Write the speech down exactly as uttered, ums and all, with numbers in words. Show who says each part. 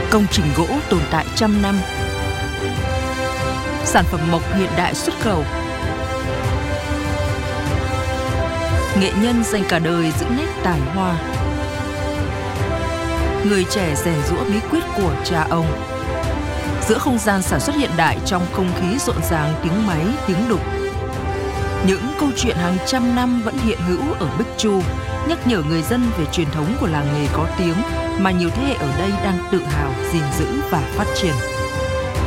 Speaker 1: Công trình gỗ tồn tại trăm năm. Sản phẩm mộc hiện đại xuất khẩu. Nghệ nhân dành cả đời giữ nét tài hoa. Người trẻ rèn giũa bí quyết của cha ông. Giữa không gian sản xuất hiện đại, trong không khí rộn ràng tiếng máy, tiếng đục, những câu chuyện hàng trăm năm vẫn hiện hữu ở Bích Chu, nhắc nhở người dân về truyền thống của làng nghề có tiếng mà nhiều thế hệ ở đây đang tự hào gìn giữ và phát triển.